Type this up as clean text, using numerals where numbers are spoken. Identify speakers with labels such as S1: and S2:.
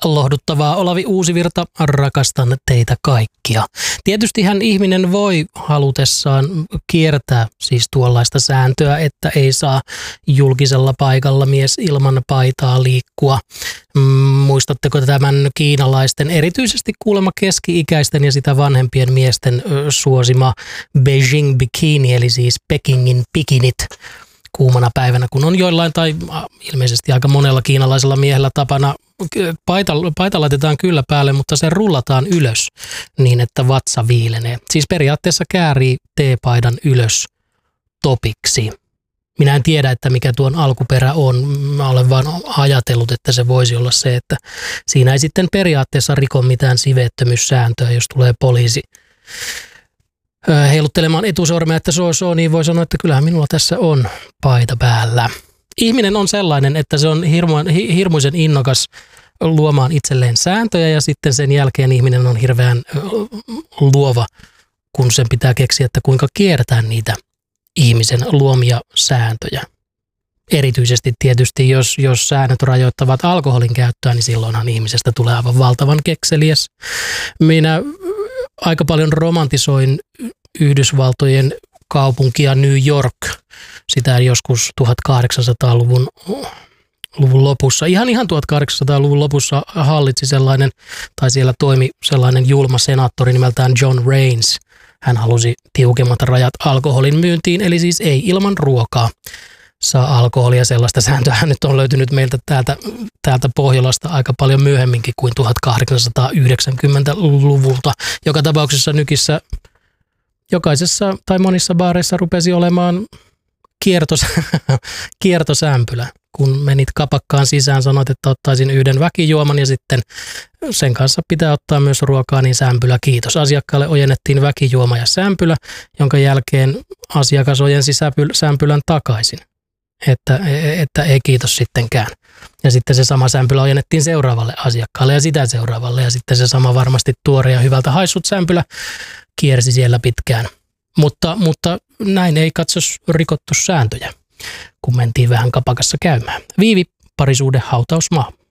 S1: Lohduttavaa, Olavi Uusivirta, rakastan teitä kaikkia. Tietystihän ihminen voi halutessaan kiertää siis tuollaista sääntöä, että ei saa julkisella paikalla mies ilman paitaa liikkua. Muistatteko tämän kiinalaisten, erityisesti kuulemma keski-ikäisten ja sitä vanhempien miesten suosima Beijing bikini, eli siis Pekingin pikinit kuumana päivänä, kun on joillain tai ilmeisesti aika monella kiinalaisella miehellä tapana. Paita laitetaan kyllä päälle, mutta se rullataan ylös niin, että vatsa viilenee. Siis periaatteessa käärii teepaidan ylös topiksi. Minä en tiedä, että mikä tuon alkuperä on. Mä olen vaan ajatellut, että se voisi olla se, että siinä ei sitten periaatteessa riko mitään siveettömyyssääntöä, jos tulee poliisi heiluttelemaan etusormea, että so, niin voi sanoa, että kyllähän minulla tässä on paita päällä. Ihminen on sellainen, että se on hirmuisen innokas luomaan itselleen sääntöjä ja sitten sen jälkeen ihminen on hirveän luova, kun sen pitää keksiä, että kuinka kiertää niitä ihmisen luomia sääntöjä. Erityisesti tietysti, jos säännöt rajoittavat alkoholin käyttöä, niin silloinhan ihmisestä tulee aivan valtavan kekseliäs. Minä aika paljon romantisoin Yhdysvaltojen kaupunkia New York, sitä joskus 1800-luvun lopussa. Ihan 1800-luvun lopussa hallitsi sellainen, tai siellä toimi sellainen julma senaattori nimeltään John Raines. Hän halusi tiukemmat rajat alkoholin myyntiin, eli siis ei ilman ruokaa saa alkoholia. Sellaista sääntöä nyt on löytynyt meiltä täältä Pohjolasta aika paljon myöhemminkin kuin 1890-luvulta. Joka tapauksessa nykissä jokaisessa tai monissa baareissa rupesi olemaan kiertosämpylä. Kun menit kapakkaan sisään, sanoit, että ottaisin yhden väkijuoman ja sitten sen kanssa pitää ottaa myös ruokaa, niin sämpylä kiitos. Asiakkaalle ojennettiin väkijuoma ja sämpylä, jonka jälkeen asiakas ojensi sämpylän takaisin. Että ei kiitos sittenkään. Ja sitten se sama sämpylä ojennettiin seuraavalle asiakkaalle ja sitä seuraavalle. Ja sitten se sama varmasti tuore ja hyvältä haissut sämpylä kiersi siellä pitkään. Mutta näin ei katsos rikottu sääntöjä, kun mentiin vähän kapakassa käymään. Viivi, parisuhde, hautausmaa.